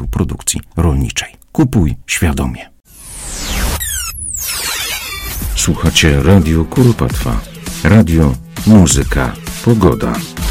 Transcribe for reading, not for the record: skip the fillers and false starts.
Zakładu Produkcji Rolniczej. Kupuj świadomie. Słuchacie Radio Kuropatwa. Radio, muzyka, pogoda.